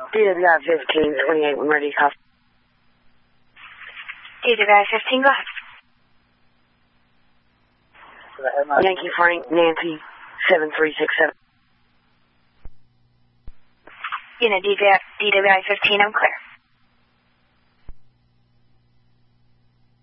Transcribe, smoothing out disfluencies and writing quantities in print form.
DWI 15, 28, when ready, copy. DWI 15, go ahead. Yankee Frank, Nancy, 7367. Unit DWI 15, I'm clear.